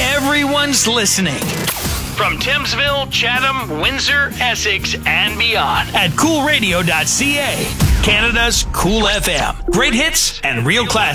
Everyone's listening. From Thamesville, Chatham, Windsor, Essex, and beyond at coolradio.ca. Canada's Cool FM. Great hits and real classics.